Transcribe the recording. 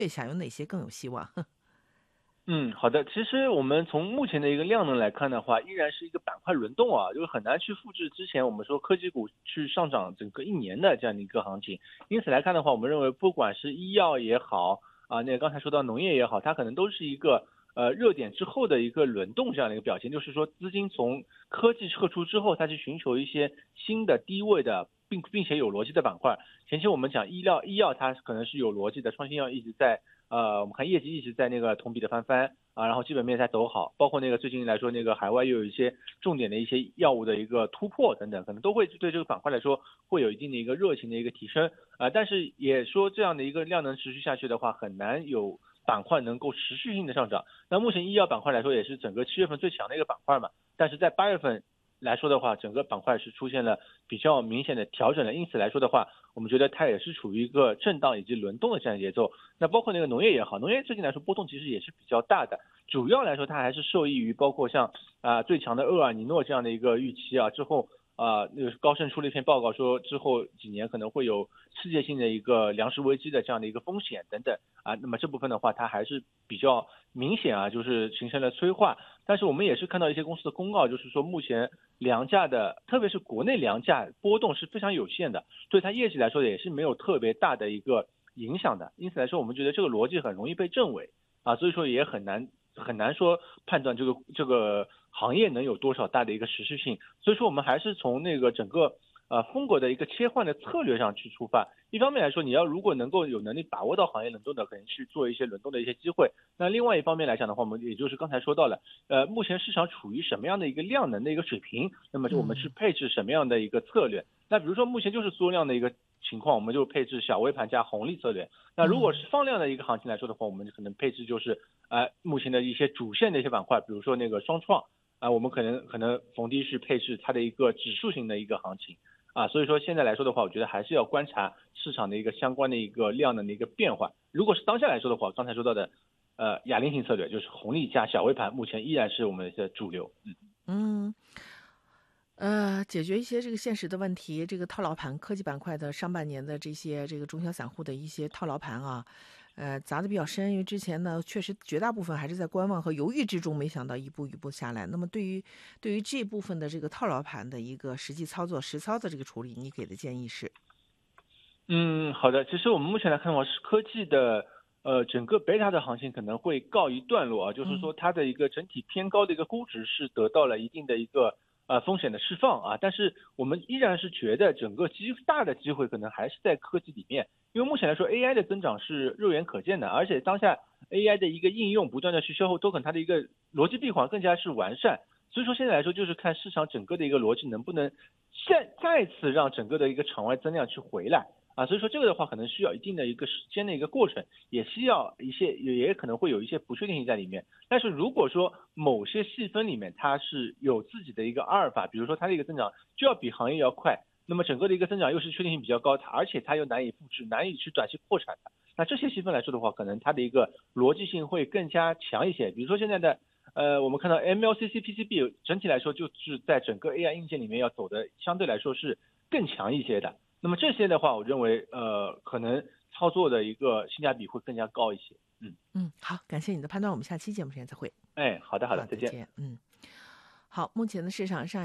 下有哪些更有希望？ 好的。其实我们从目前的一个量能来看的话，依然是一个板块轮动啊，就是很难去复制之前我们说科技股去上涨整个一年的这样的一个行情。因此来看的话，我们认为不管是医药也好啊，那个刚才说到农业也好，它可能都是一个热点之后的一个轮动这样的一个表现，就是说资金从科技撤出之后，它去寻求一些新的低位的。并且有逻辑的板块，前期我们讲医药它可能是有逻辑的，创新药一直在我们看业绩一直在那个同比的翻番啊，然后基本面在走好，包括那个最近来说那个海外又有一些重点的一些药物的一个突破等等，可能都会对这个板块来说会有一定的一个热情的一个提升啊，但是也说这样的一个量能持续下去的话，很难有板块能够持续性的上涨。那目前医药板块来说也是整个7月份最强的一个板块嘛，但是在8月份来说的话，整个板块是出现了比较明显的调整的，因此来说的话，我们觉得它也是处于一个震荡以及轮动的这样节奏。那包括那个农业也好，农业最近来说波动其实也是比较大的，主要来说它还是受益于包括像最强的厄尔尼诺这样的一个预期啊，之后那个高盛出了一篇报告说，之后几年可能会有世界性的一个粮食危机的这样的一个风险等等啊。那么这部分的话，它还是比较明显啊，就是形成了催化。但是我们也是看到一些公司的公告，就是说目前粮价的，特别是国内粮价波动是非常有限的，对它业绩来说也是没有特别大的一个影响的。因此来说，我们觉得这个逻辑很容易被证伪啊，所以说也很难说判断这个行业能有多少大的一个持续性。所以说我们还是从那个整个风格的一个切换的策略上去出发。一方面来说，你要如果能够有能力把握到行业轮动的，可能去做一些轮动的一些机会。那另外一方面来讲的话，我们也就是刚才说到了，目前市场处于什么样的一个量能的一个水平，那么就我们是嗯配置什么样的一个策略。那比如说目前就是缩量的一个情况，我们就配置小微盘加红利策略。那如果嗯。 是放量的一个行情来说的话，我们就可能配置就是目前的一些主线的一些板块，比如说那个双创我们可能逢低是配置它的一个指数型的一个行情啊，所以说现在来说的话，我觉得还是要观察市场的一个相关的一个量能的一个变化。如果是当下来说的话，刚才说到的哑铃型策略就是红利加小微盘，目前依然是我们的主流。 嗯，解决一些这个现实的问题，这个套牢盘，科技板块的上半年的这个中小散户的一些套牢盘啊，砸的比较深，因为之前呢，确实绝大部分还是在观望和犹豫之中，没想到一步一步下来。那么对于这部分的这个套牢盘的一个实际操作、实操的这个处理，你给的建议是？ 好的。其实我们目前来看的话，是科技的整个贝塔的行情可能会告一段落啊，就是嗯说它的一个整体偏高的一个估值是得到了一定的一个风险的释放啊，但是我们依然是觉得整个大的机会可能还是在科技里面，因为目前来说 AI 的增长是肉眼可见的，而且当下 AI 的一个应用不断的去消耗 token，它的一个逻辑闭环更加是完善。所以说现在来说，就是看市场整个的一个逻辑能不能再次让整个的一个场外增量去回来。所以说这个的话可能需要一定的一个时间的一个过程，也需要一些，也可能会有一些不确定性在里面。但是如果说某些细分里面它是有自己的一个阿尔法，比如说它的一个增长就要比行业要快，那么整个的一个增长又是确定性比较高，而且它又难以复制，难以去短期破产的，那这些细分来说的话，可能它的一个逻辑性会更加强一些。比如说现在的我们看到 MLCC PCB 整体来说就是在整个 AI 硬件里面要走的相对来说是更强一些的。那么这些的话，我认为可能操作的一个性价比会更加高一些。 嗯，好，感谢你的判断，我们下期节目时间再会。 哎，好的好的， 好， 再见。 再见。好，目前的市场上。